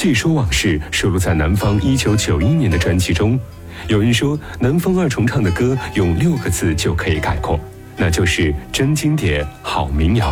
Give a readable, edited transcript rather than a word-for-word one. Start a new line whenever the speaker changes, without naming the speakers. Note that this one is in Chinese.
细说往事收录在南方1991年的专辑中。有人说，南方二重唱的歌用6个字就可以概括，那就是真经典好民谣。